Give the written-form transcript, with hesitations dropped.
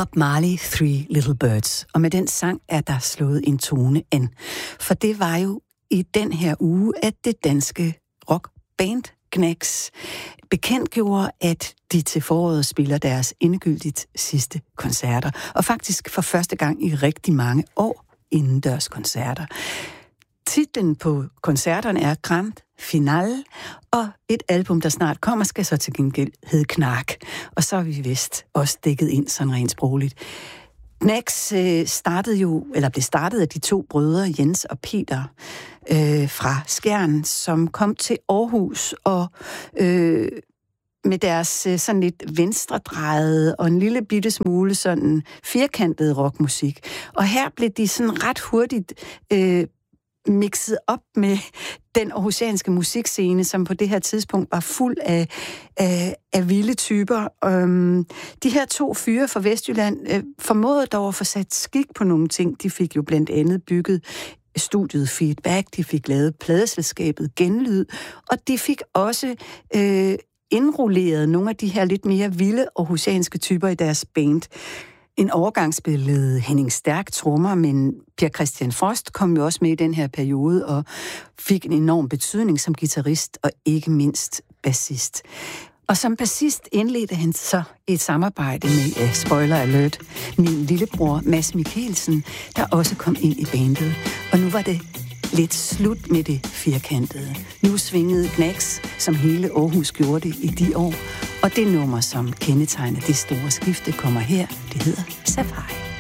Bob Marley, Three Little Birds. Og med den sang er der slået en tone an. For det var jo i den her uge, at det danske rockband Knacks bekendtgjorde, at de til foråret spiller deres endegyldigt sidste koncerter. Og faktisk for første gang i rigtig mange år indendørs koncerter. Titlen på koncerterne er Grand Finale, og et album, der snart kommer, skal så til gengæld hedde Knark. Og så er vi vist også dækket ind sådan rent sprogligt. Knacks blev startet af de to brødre, Jens og Peter, fra Skjern, som kom til Aarhus og med deres sådan lidt venstredrejede og en lille bitte smule sådan firkantet rockmusik. Og her blev de sådan ret hurtigt mixet op med den aarhusianske musikscene, som på det her tidspunkt var fuld af vilde typer. De her to fyre fra Vestjylland formåede dog at få sat skik på nogle ting. De fik jo blandt andet bygget studiet Feedback, de fik lavet pladeselskabet Genlyd, og de fik også indrulleret nogle af de her lidt mere vilde aarhusianske typer i deres band. En overgangsbillede Henning Stærk trommer, men Per Christian Frost kom jo også med i den her periode og fik en enorm betydning som guitarist og ikke mindst bassist. Og som bassist indledte han så et samarbejde med, spoiler alert, min lillebror Mads Mikkelsen, der også kom ind i bandet. Og nu var det lidt slut med det firkantede. Nu svingede Knacks, som hele Aarhus gjorde det i de år. Og det nummer, som kendetegner det store skifte, kommer her. Det hedder Safari.